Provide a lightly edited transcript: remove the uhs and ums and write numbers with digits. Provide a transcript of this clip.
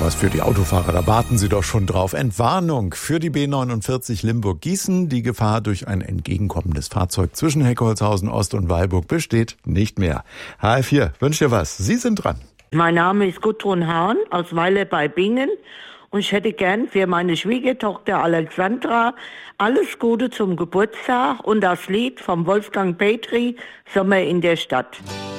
Was für die Autofahrer, da warten Sie doch schon drauf. Entwarnung für die B49 Limburg-Gießen. Die Gefahr durch ein entgegenkommendes Fahrzeug zwischen Heckholzhausen Ost und Weilburg besteht nicht mehr. HR4 wünscht dir was. Sie sind dran. Mein Name ist Gudrun Hahn aus Weiler bei Bingen und ich hätte gern für meine Schwiegertochter Alexandra alles Gute zum Geburtstag und das Lied vom Wolfgang Petri, Sommer in der Stadt.